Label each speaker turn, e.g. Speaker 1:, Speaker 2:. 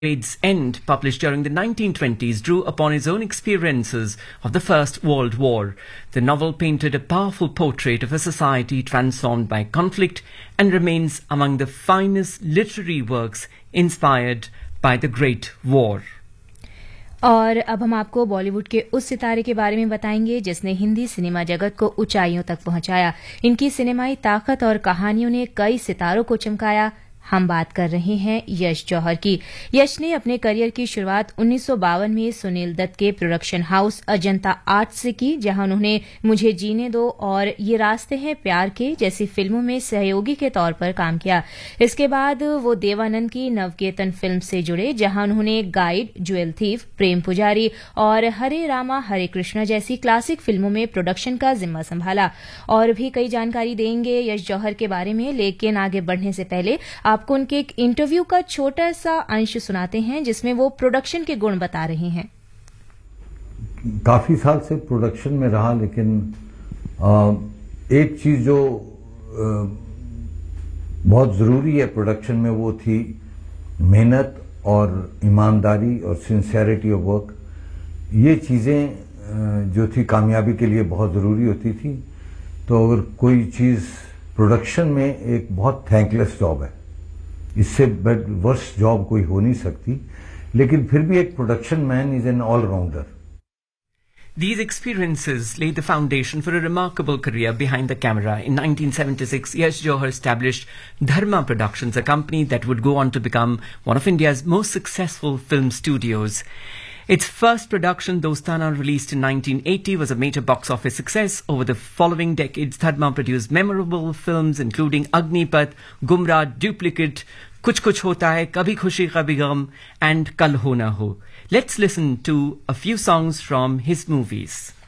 Speaker 1: Wade's End, published during the 1920s, drew upon his own experiences of the First World War. The novel painted a powerful portrait of a society transformed by conflict and remains among the finest literary works inspired by the Great War.
Speaker 2: और अब हम आपको बॉलीवुड के उस सितारे के बारे में बताएंगे जिसने हिंदी सिनेमा जगत को ऊंचाइयों तक पहुंचाया। इनकी सिनेमाई ताकत और कहानियों ने कई सितारों को चमकाया। हम बात कर रहे हैं यश जौहर की। यश ने अपने करियर की शुरुआत 1952 में सुनील दत्त के प्रोडक्शन हाउस अजंता आर्ट्स से की, जहां उन्होंने मुझे जीने दो और ये रास्ते हैं प्यार के जैसी फिल्मों में सहयोगी के तौर पर काम किया। इसके बाद वो देवानंद की नवकेतन फिल्म से जुड़े, जहां उन्होंने गाइड, ज्वेल थीफ, प्रेम पुजारी और हरे रामा हरे कृष्णा जैसी क्लासिक फिल्मों में प्रोडक्शन का जिम्मा संभाला। और भी कई जानकारी देंगे यश जौहर के बारे में, लेकिन आगे बढ़ने से पहले आपको उनके एक इंटरव्यू का छोटा सा अंश सुनाते हैं जिसमें वो प्रोडक्शन के गुण बता रहे हैं।
Speaker 3: काफी साल से प्रोडक्शन में रहा, लेकिन एक चीज जो बहुत जरूरी है प्रोडक्शन में वो थी मेहनत और ईमानदारी और सिंसियरिटी ऑफ वर्क। ये चीजें जो थी कामयाबी के लिए बहुत जरूरी होती थी। तो अगर कोई चीज प्रोडक्शन में एक बहुत थैंकलेस जॉब है, इससे वर्ष जॉब कोई हो नहीं सकती, लेकिन फिर भी एक production man is an allrounder.
Speaker 1: These experiences laid the foundation for a remarkable career behind the camera. In 1976, Yash Johar established Dharma Productions, a company that would go on to become one of India's most successful film studios. Its first production, Dostana, released in 1980, was a major box office success. Over the following decades, Dharma produced memorable films including Agnipath, Gumrah, Duplicate, Kuch Kuch Hota Hai, Kabhi Khushi Kabhi Gham, and Kal Ho Na Ho. Let's listen to a few songs from his movies.